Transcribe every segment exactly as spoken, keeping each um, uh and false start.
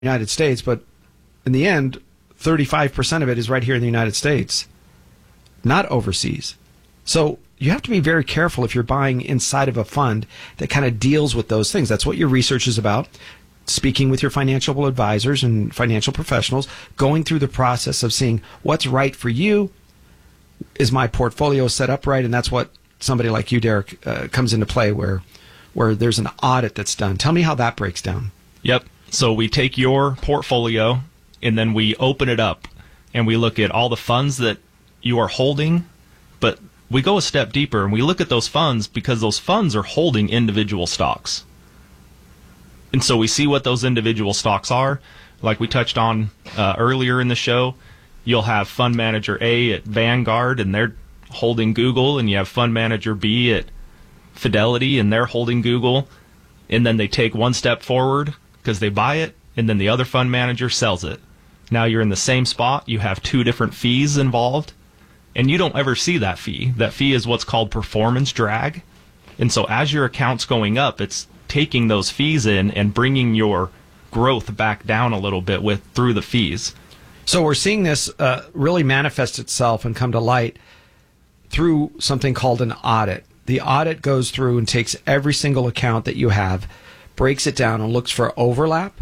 United States, but in the end, thirty-five percent of it is right here in the United States, not overseas. So you have to be very careful if you're buying inside of a fund that kind of deals with those things. That's what your research is about. Speaking with your financial advisors and financial professionals, going through the process of seeing what's right for you. Is my portfolio set up right? And that's what somebody like you, Derek, uh, comes into play where where there's an audit that's done. Tell me how that breaks down. Yep. So we take your portfolio and then we open it up and we look at all the funds that you are holding, but we go a step deeper and we look at those funds because those funds are holding individual stocks. And so we see what those individual stocks are. Like we touched on uh, earlier in the show, you'll have fund manager A at Vanguard and they're holding Google, and you have fund manager B at Fidelity and they're holding Google, and then they take one step forward because they buy it, and then the other fund manager sells it. Now you're in the same spot. You have two different fees involved, and you don't ever see that fee. That fee is what's called performance drag. And so as your account's going up, it's taking those fees in and bringing your growth back down a little bit with through the fees. So we're seeing this uh, really manifest itself and come to light through something called an audit. The audit goes through and takes every single account that you have, breaks it down, and looks for overlap.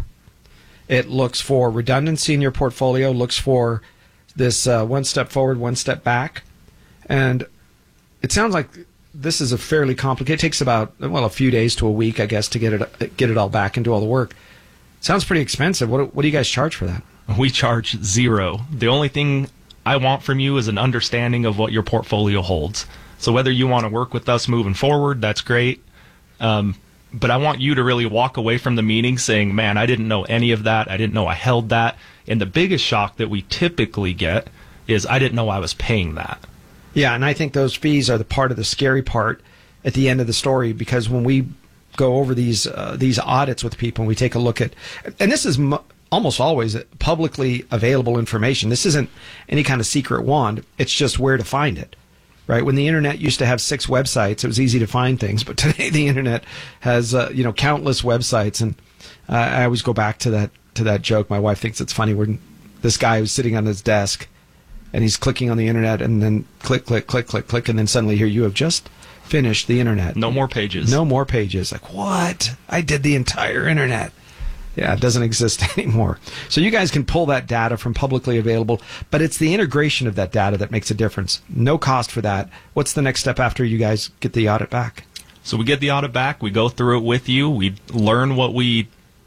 It looks for redundancy in your portfolio, looks for this uh, one step forward, one step back. And it sounds like this is a fairly complicated, it takes about, well, a few days to a week, I guess, to get it get it all back and do all the work. Sounds pretty expensive. What, what do you guys charge for that? We charge zero. The only thing I want from you is an understanding of what your portfolio holds. So whether you want to work with us moving forward, that's great. Um, but I want you to really walk away from the meeting saying, man, I didn't know any of that. I didn't know I held that. And the biggest shock that we typically get is I didn't know I was paying that. Yeah, and I think those fees are the part of the scary part at the end of the story, because when we go over these uh, these audits with people and we take a look at, and this is m- almost always publicly available information. This isn't any kind of secret wand. It's just where to find it. Right? When the internet used to have six websites, it was easy to find things. But today, the internet has uh, you know countless websites, and uh, I always go back to that to that joke. My wife thinks it's funny when this guy was sitting on his desk, and he's clicking on the internet, and then click, click, click, click, click, and then suddenly here you have just finished the internet. No more pages. No more pages. Like, what? I did the entire internet. Yeah, it doesn't exist anymore. So you guys can pull that data from publicly available, but it's the integration of that data that makes a difference. No cost for that. What's the next step after you guys get the audit back? So we get the audit back. We go through it with you. We learn what we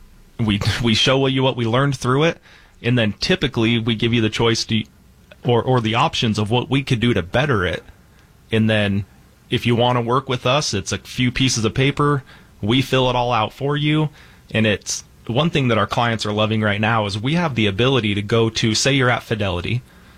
we we show you what we learned through it, and then typically we give you the choice to or or the options of what we could do to better it. And then if you want to work with us, it's a few pieces of paper. We fill it all out for you, and it's one thing that our clients are loving right now is we have the ability to go to, say you're at Fidelity.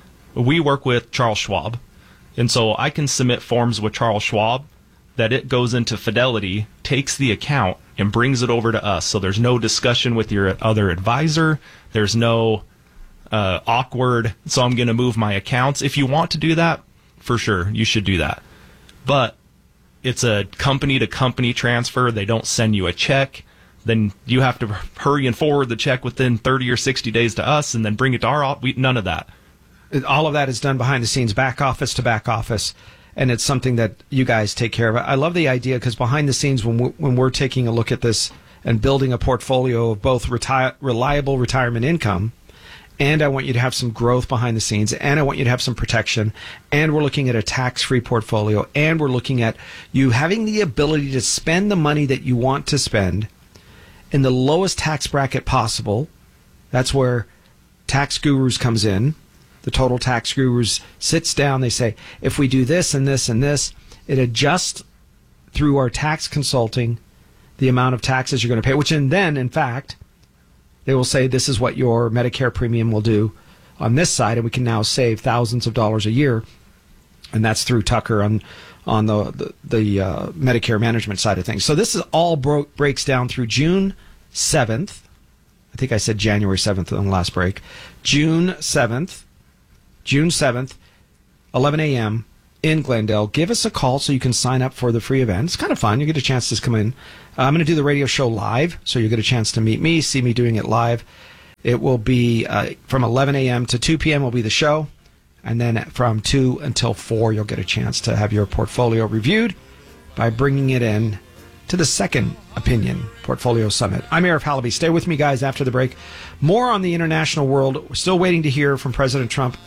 We work with Charles Schwab. And so I can submit forms with Charles Schwab that it goes into Fidelity, takes the account, and brings it over to us. So there's no discussion with your other advisor. There's no uh, awkward, so I'm going to move my accounts. If you want to do that, for sure, you should do that. But it's a company-to-company transfer. They don't send you a check. Then you have to hurry and forward the check within thirty or sixty days to us and then bring it to our office. We, none of that. All of that is done behind the scenes, back office to back office, and it's something that you guys take care of. I love the idea because behind the scenes, when we're, when we're taking a look at this and building a portfolio of both reti- reliable retirement income, and I want you to have some growth behind the scenes, and I want you to have some protection, and we're looking at a tax-free portfolio, and we're looking at you having the ability to spend the money that you want to spend in the lowest tax bracket possible. That's where Tax Gurus comes in. The Total Tax Gurus sits down. They say, if we do this and this and this, it adjusts through our tax consulting the amount of taxes you're going to pay, which and then, in fact, they will say this is what your Medicare premium will do on this side, and we can now save thousands of dollars a year. And that's through Tucker on on the the, the uh, Medicare management side of things. So this is all bro- breaks down through June seventh. I think I said January seventh on the last break. June seventh, June seventh, eleven a.m. in Glendale. Give us a call so you can sign up for the free event. It's kind of fun. You get a chance to come in. Uh, I'm going to do the radio show live, so you get a chance to meet me, see me doing it live. It will be uh, from eleven a.m. to two p.m. will be the show. And then from two until four, you'll get a chance to have your portfolio reviewed by bringing it in to the Second Opinion Portfolio Summit. I'm Arif Halaby. Stay with me, guys, after the break. More on the international world. We're still waiting to hear from President Trump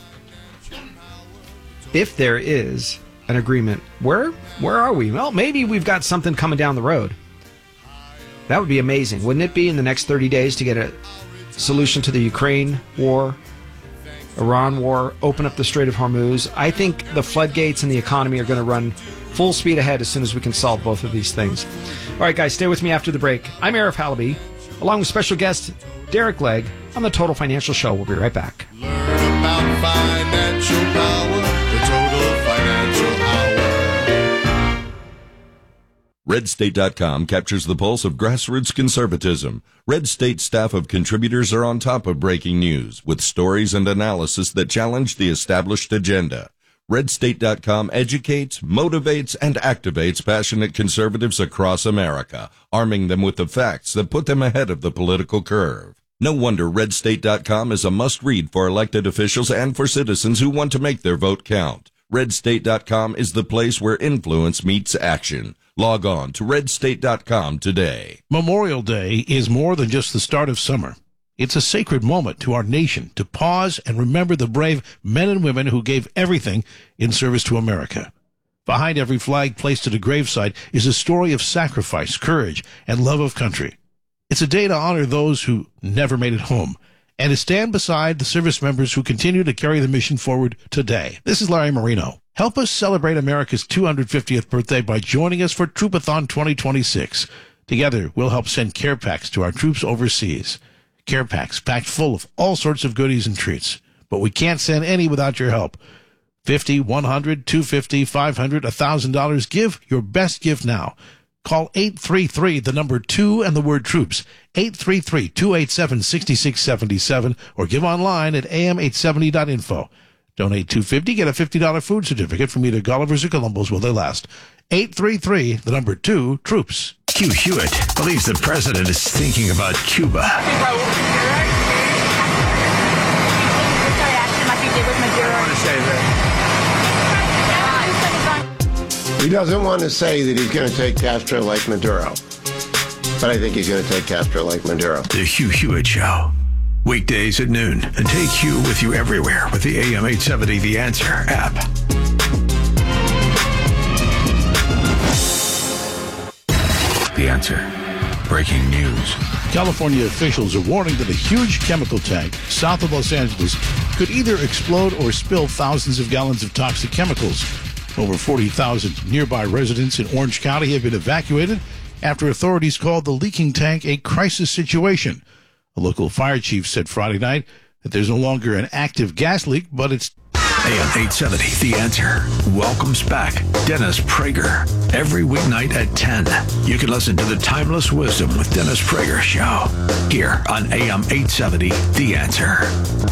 if there is an agreement. Where where are we? Well, maybe we've got something coming down the road. That would be amazing, wouldn't it be, in the next thirty days to get a solution to the Ukraine war, Iran war, open up the Strait of Hormuz? I think the floodgates and the economy are going to run full speed ahead as soon as we can solve both of these things. All right, guys, stay with me after the break. I'm Arif Halaby, along with special guest Derek Legg on the Total Financial Show. We'll be right back. Learn about financial power, the Total Financial Hour. Red State dot com captures the pulse of grassroots conservatism. Red State staff of contributors are on top of breaking news with stories and analysis that challenge the established agenda. Red State dot com educates, motivates, and activates passionate conservatives across America, arming them with the facts that put them ahead of the political curve. No wonder Red State dot com is a must-read for elected officials and for citizens who want to make their vote count. Red State dot com is the place where influence meets action. Log on to Red State dot com today. Memorial Day is more than just the start of summer. It's a sacred moment to our nation to pause and remember the brave men and women who gave everything in service to America. Behind every flag placed at a gravesite is a story of sacrifice, courage, and love of country. It's a day to honor those who never made it home and to stand beside the service members who continue to carry the mission forward today. This is Larry Marino. Help us celebrate America's two hundred fiftieth birthday by joining us for Troopathon twenty twenty-six. Together, we'll help send care packs to our troops overseas. Care packs packed full of all sorts of goodies and treats. But we can't send any without your help. fifty, one hundred, two hundred fifty, five hundred, one thousand dollars. Give your best gift now. Call eight three three, the number two, and the word troops. eight three three, two eight seven, six six seven seven, or give online at A M eight seventy dot info. Donate two hundred fifty dollars, get a fifty dollars food certificate from either Gulliver's or Columbo's while they last. eight three three, the number two, troops. Hugh Hewitt believes the president is thinking about Cuba. He doesn't want to say that he's going to take Castro like Maduro, but I think he's going to take Castro like Maduro. The Hugh Hewitt Show. Weekdays at noon. And take Hugh with you everywhere with the A M eight seventy The Answer app. The Answer. Breaking news. California officials are warning that a huge chemical tank south of Los Angeles could either explode or spill thousands of gallons of toxic chemicals. Over forty thousand nearby residents in Orange County have been evacuated after authorities called the leaking tank a crisis situation. A local fire chief said Friday night that there's no longer an active gas leak, but it's... A M eight seventy, The Answer, welcomes back Dennis Prager. Every weeknight at ten, you can listen to the Timeless Wisdom with Dennis Prager show here on A M eight seventy, The Answer.